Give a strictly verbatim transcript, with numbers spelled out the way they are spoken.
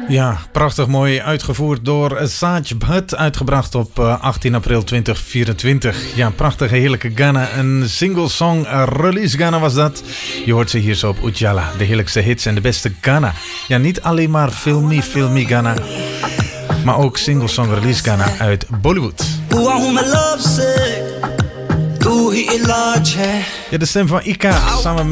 Ja, prachtig mooi uitgevoerd door Saj Bhatt, uitgebracht op achttien april twintig vierentwintig. Ja, prachtige, heerlijke Ghana. Een single song release Ghana was dat. Je hoort ze hier zo op Ujala, de heerlijkste hits en de beste Ghana. Ja, niet alleen maar filmy, filmy Ghana, maar ook single song release Ghana uit Bollywood. Ja, de stem van Ika samen